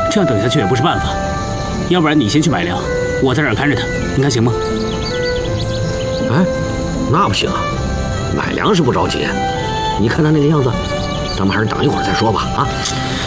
这样等下去也不是办法。要不然你先去买粮，我在这儿看着他，你看行吗？ 哎，那不行啊，买粮食不着急。你看他那个样子，咱们还是等一会儿再说吧。啊。